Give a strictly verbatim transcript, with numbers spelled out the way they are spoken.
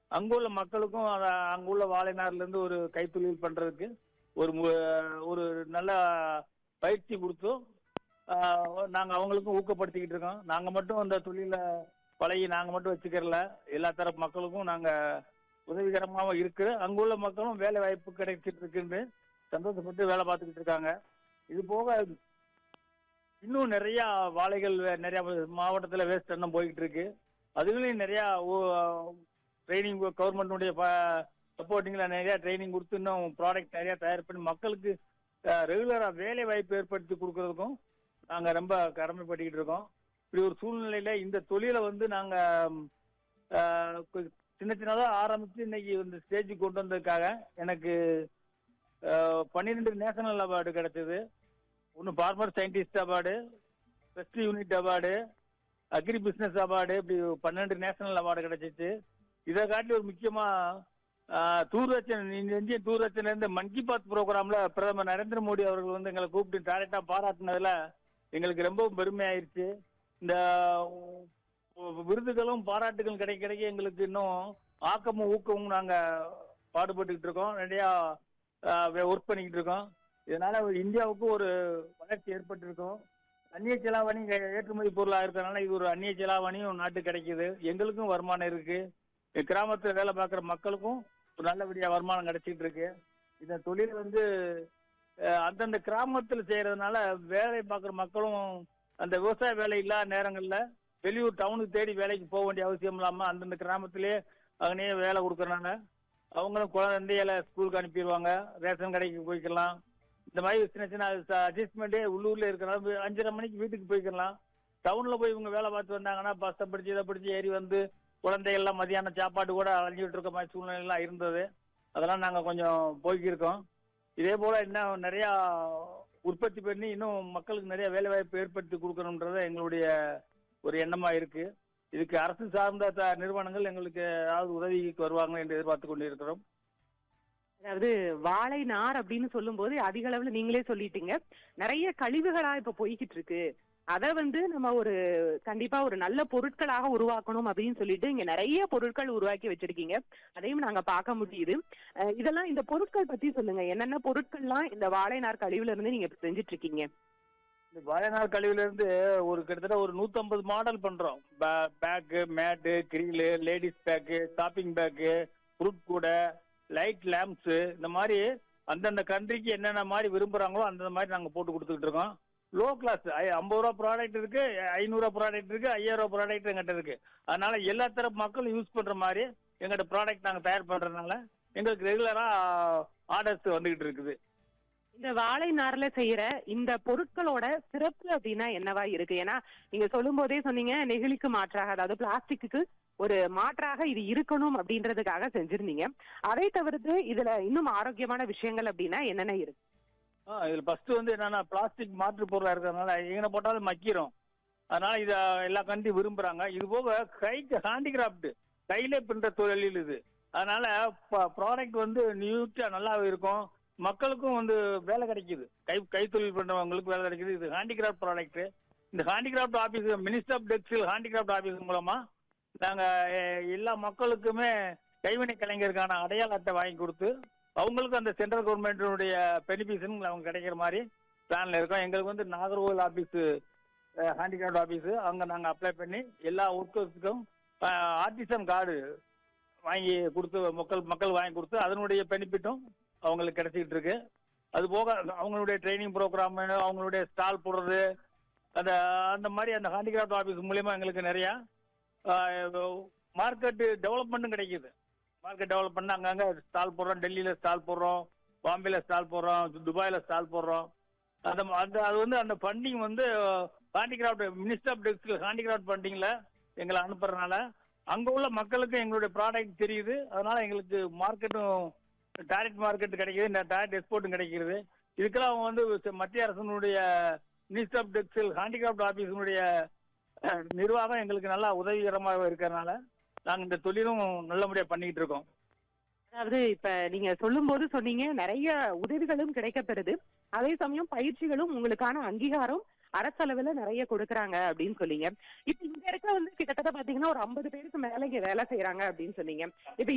அங்குள்ள மக்களுக்கும் அத அங்குள்ள வாழைநார்லேருந்து ஒரு கைத்தொழில் பண்றதுக்கு ஒரு மு- ஒரு நல்ல பயிற்சி கொடுத்தும் நாங்க அவங்களுக்கும் ஊக்கப்படுத்திக்கிட்டு இருக்கோம். நாங்க மட்டும் அந்த தொழில பழகி நாங்க மட்டும் வச்சுக்கிறல, எல்லா தரப்பு மக்களுக்கும் நாங்க உதவிகரமாகவும் இருக்கு. அங்குள்ள மக்களும் வேலை வாய்ப்பு கிடைச்சிட்டு இருக்குன்னு சந்தோஷப்பட்டு வேலை பார்த்துக்கிட்டு இருக்காங்க. இது போக இன்னும் நிறைய வாழைகள் வே- நிறைய மாவட்டத்துல வேஸ்ட் எண்ணம் போய்கிட்டு இருக்கு. அதுகளையும் நிறைய ட்ரைனிங் கவர்மெண்ட்டுடைய சப்போர்ட்டிங்ல நிறைய ட்ரைனிங் கொடுத்து இன்னும் ப்ராடக்ட் நிறைய தயார் பண்ணி மக்களுக்கு ரெகுலரா வேலை வாய்ப்பு ஏற்படுத்தி கொடுக்கறதுக்கும் நாங்க ரொம்ப கடமைப்பட்டுக்கிட்டு இருக்கோம். இப்படி ஒரு சூழ்நிலையில இந்த தொழிலை வந்து நாங்க அஹ், கொ- சின்ன சின்னதா ஆரம்பிச்சு இன்னைக்கு இந்த ஸ்டேஜுக்கு கொண்டு வந்ததுக்காக எனக்கு பன்னிரெண்டு நேஷனல் அவார்டு கிடைச்சது. ஒன்று farmer scientist award, best unit award, agri business award, இப்படி பன்னெண்டு நேஷனல் அவார்டு கிடைச்சிச்சு. இதை காட்டி ஒரு முக்கியமா ஆஹ், தூர்தர்ஷன் இந்திய தூர்தர்ஷன்ல இருந்து மன் கி பாத் ப்ரோக்ராம்ல பிரதமர் நரேந்திர மோடி அவர்கள் வந்து எங்களை கூப்பிட்டு டைரக்டா பாராட்டினதுல எங்களுக்கு ரொம்பவும் பெருமையாயிருச்சு. இந்த உ- விருதுகளும் பாராட்டுகளும் கிடைக்க கிடைக்க எங்களுக்கு இன்னும் ஆக்கமும் ஊக்கமும் நாங்க பாடுபட்டுக்கிட்டு இருக்கோம். நிறையா ஒர்க் பண்ணிக்கிட்டு இருக்கோம். இதனால ஒரு இந்தியாவுக்கு ஒரு வளர்ச்சி ஏற்பட்டிருக்கும். அந்நிய செலாவணி இங்க ஏற்றுமதி பொருளாக இருக்கிறதுனால இது ஒரு அந்நிய செலாவணியும் நாட்டுக்கு கிடைக்குது. எங்களுக்கும் வருமானம் இருக்கு. கிராமத்துல வேலை பார்க்குற மக்களுக்கும் ஒரு நல்லபடியா வருமானம் கிடைச்சிட்டு இருக்கு. இந்த தொழில் வந்து அஹ், அந்தந்த கிராமத்துல செய்யறதுனால வேலை பார்க்குற மக்களும் அந்த விவசாய வேலை இல்லாத நேரங்கள்ல வெளியூர் டவுனுக்கு தேடி வேலைக்கு போக வேண்டிய அவசியம் இல்லாம அந்தந்த கிராமத்திலேயே அங்கனே வேலை கொடுக்கறனால அவங்களும் குழந்தைகளை ஸ்கூலுக்கு அனுப்பிடுவாங்க, ரேஷன் கடைக்கு போய்க்கலாம். இந்த மாதிரி சின்ன சின்ன அட்ஜஸ்ட்மெண்ட்டே உள்ளூர்ல இருக்கிறனால அஞ்சரை மணிக்கு வீட்டுக்கு போய்க்கலாம். டவுன்ல போய் இவங்க வேலை பார்த்து வந்தாங்கன்னா பஸ்ஸை பிடிச்சி இதை பிடிச்சி ஏறி வந்து குழந்தைகள்லாம் மதியானம் சாப்பாடு கூட அழிஞ்சிட்டு இருக்க மாதிரி சூழ்நிலைலாம் இருந்தது. அதெல்லாம் நாங்கள் கொஞ்சம் போய்க்கிருக்கோம். இதே போல இன்னும் நிறையா உற்பத்தி பண்ணி இன்னும் மக்களுக்கு நிறைய வேலை வாய்ப்பு ஏற்படுத்தி கொடுக்கணுன்றது எங்களுடைய ஒரு எண்ணமா இருக்கு. இதுக்கு அரசு சார்ந்த த- நிறுவனங்கள் எங்களுக்கு ஏதாவது உதவிக்கு வருவாங்க என்று எதிர்பார்த்து கொண்டிருக்கிறோம். அதாவது வாழை நார் அப்படின்னு சொல்லும் போது அதிக அளவுல நீங்களே சொல்லிட்டீங்க, நிறைய கழிவுகளா இப்ப போய்கிட்டு இருக்கு. அதை வந்து நம்ம ஒரு கண்டிப்பா ஒரு நல்ல பொருட்களாக உருவாக்கணும் அப்படின்னு சொல்லிட்டு இங்க நிறைய பொருட்கள் உருவாக்கி வச்சிருக்கீங்க. அதையும் நாங்க பார்க்க முடியுது. அஹ் இதெல்லாம் இந்த பொருட்கள் பத்தி சொல்லுங்க. என்னென்ன பொருட்கள்லாம் இந்த வாழை நார் கழிவுல இருந்து நீங்க இப்ப செஞ்சுட்டு இருக்கீங்க? இந்த வாழைநார் கழிவுல இருந்து ஒரு கிட்டத்தட்ட ஒரு நூத்தம்பது மாடல் பண்றோம். பேக்கு, மேட்டு, கிரிலு, ladies bag, shopping bag, fruit கூடை, லைட் லேம்ப்ஸ், இந்த மாதிரி அந்தந்த கண்ட்ரிக்கு என்னென்ன மாதிரி விரும்புறாங்களோ அந்த மாதிரி நாங்கள் போட்டு கொடுத்துக்கிட்டு இருக்கோம். லோ கிளாஸ் ஐம்பது ரூபா ப்ராடக்ட் இருக்கு, ஐநூறு ரூபா ப்ராடக்ட் இருக்கு, ஐயாயிரம் ரூபா ப்ராடக்ட் எங்கிட்ட இருக்கு. அதனால எல்லா தரப்பு மக்களும் யூஸ் பண்ற மாதிரி எங்கிட்ட ப்ராடக்ட் நாங்கள் தயார் பண்றதுனால எங்களுக்கு ரெகுலரா ஆர்டர்ஸ் வந்துகிட்டு இருக்குது. இந்த வாழை நார்ல செய்யற இந்த பொருட்களோட சிறப்பு அப்படின்னா என்னவா இருக்கு? ஏன்னா நீங்க சொல்லும் போதே சொன்னீங்க, நெகிழிக்கு மாற்றாக, அதாவது பிளாஸ்டிக்கு ஒரு மாற்றாக இது இருக்கணும் அப்படின்றதுக்காக செஞ்சிருந்தீங்க. அதை தவிர்த்து இதுல இன்னும் ஆரோக்கியமான விஷயங்கள் அப்படின்னா என்னென்ன இருக்கு? ஆ இதுல ஃபர்ஸ்ட் வந்து என்னன்னா பிளாஸ்டிக் மாற்று பொருளா இருக்கிறதுனால எங்கே போட்டாலும் மக்கிரும். அதனால இத எல்லா கண்டி விரும்புறாங்க. இது போக கைக்கு ஹேண்டிகிராஃப்ட் கையிலே பின்ற தொழில் இது. அதனால ப்ராடக்ட் வந்து நியூட்டா நல்லா இருக்கும். மக்களுக்கும் வந்து வேலை கிடைக்குது. கை கைத்தொழில் பண்றவங்களுக்கு வேலை கிடைக்குது. இது ஹேண்டிகிராஃப்ட் ப்ராடக்ட். இந்த handicraft office minister of textile handicraft office மூலமா நாங்க அஹ், எல்லா மக்களுக்குமே கைவினை கலைஞருக்கான அடையாள அட்டை வாங்கி கொடுத்து அவங்களுக்கு அந்த சென்ட்ரல் கவர்மெண்ட்டினுடைய பெனிஃபிஷன் அவங்க கிடைக்கிற மாதிரி பிளான்ல இருக்கோம். எங்களுக்கு வந்து நாகர்கோவில் ஆபீஸ் ஹேண்டிகிராஃப்ட் ஆபீஸ் அங்க நாங்க அப்ளை பண்ணி எல்லா ஒர்க்கர்ஸுக்கும் ஆர்டிசன் கார்டு வாங்கி கொடுத்து மக்கள் மக்கள் வாங்கி கொடுத்து அதனுடைய பெனிஃபிட்டும் அவங்களுக்கு கிடைச்சிக்கிட்டு இருக்கு. அது போக அவங்களுடைய ட்ரைனிங் ப்ரோக்ராம், அவங்களுடைய ஸ்டால் போடுறது, அந்த அந்த மாதிரி அந்த ஹேண்டிகிராஃப்ட் ஆபீஸ் மூலியமா எங்களுக்கு நிறையா மார்க்கெட் டெவலப்மெண்ட்டும் கிடைக்குது. மார்க்கெட் டெவலப் பண்ண அங்கங்க ஸ்டால் போடுறோம். டெல்லியில ஸ்டால் போடுறோம், பாம்பேல ஸ்டால் போடுறோம், துபாயில ஸ்டால் போடுறோம். அந்த அந்த அது வந்து அந்த ஃபண்டிங் வந்து handicraft minister of textile handicraft ஃபண்டிங்ல எங்களை அனுப்புறதுனால அங்க உள்ள மக்களுக்கு எங்களுடைய ப்ராடக்ட் தெரியுது. அதனால எங்களுக்கு மார்க்கெட்டும் டைரக்ட் மார்க்கெட் கிடைக்குது, டைரக்ட் எக்ஸ்போர்ட்டும் கிடைக்கிறது. இதுக்கெல்லாம் அவங்க வந்து மத்திய அரசினுடைய மினிஸ்டர் ஆஃப் டெக்ஸ்டைல் ஹேண்டிகிராஃப்ட் ஆபீஸினுடைய நிர்வாகம் எங்களுக்கு நல்லா உதவிகரமாக இருக்கிறதுனால நாங்கள் இந்த தொழிலும் நல்லபடியா பண்ணிக்கிட்டு இருக்கோம். அதாவது இப்ப நீங்க சொல்லும் போது சொன்னீங்க நிறைய உதவிகளும் கிடைக்கப்பெறுது, அதே சமயம் பயிற்சிகளும் உங்களுக்கான அங்கீகாரம் அரசளவுல நிறைய கொடுக்கறாங்க அப்படின்னு சொன்னீங்க. இப்ப இங்க இருக்க வந்து கிட்டத்தட்ட பாத்தீங்கன்னா ஒரு ஐம்பது பேருக்கு மேல இங்க வேலை செய்யறாங்க அப்படின்னு சொன்னீங்க. இப்ப